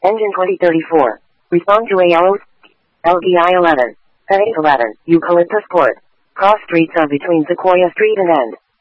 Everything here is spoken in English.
Engine 2034. Respond to ALOs. LDI 11. Heading 11. Eucalyptus Court. Cross streets are between Sequoia Street and End.